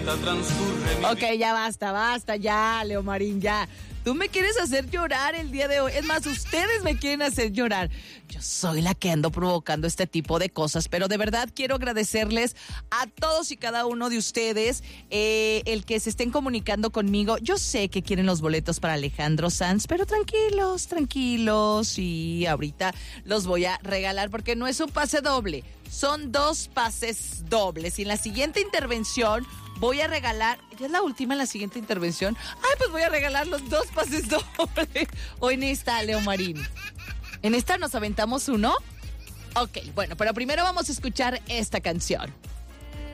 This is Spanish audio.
Ok, ya basta, ya, Leo Marín, ya. Tú me quieres hacer llorar el día de hoy. Es más, ustedes me quieren hacer llorar. Yo soy la que ando provocando este tipo de cosas, pero de verdad quiero agradecerles a todos y cada uno de ustedes el que se estén comunicando conmigo. Yo sé que quieren los boletos para Alejandro Sanz, pero tranquilos, y ahorita los voy a regalar porque no es un pase doble, son 2 pases dobles. Y en la siguiente intervención voy a regalar, ya es la última en la siguiente intervención. Ay, pues voy a regalar los 2 pases dobles. Hoy en esta, Leo Marín. ¿En esta nos aventamos uno? Ok, bueno, pero primero vamos a escuchar esta canción.